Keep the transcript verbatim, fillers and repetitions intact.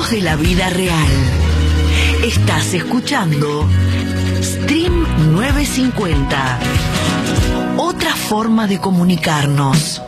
Ecos de la vida real. Estás escuchando Stream novecientos cincuenta. Otra forma de comunicarnos.